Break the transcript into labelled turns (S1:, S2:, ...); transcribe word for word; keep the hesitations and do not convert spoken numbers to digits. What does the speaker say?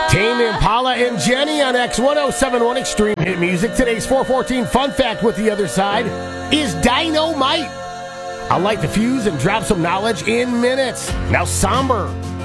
S1: Tame Impala and Jenny on X ten seventy-one Extreme Hit Music. Today's four fourteen fun fact with the other side is dynamite. I'll light the fuse and drop some knowledge in minutes. Now, Somber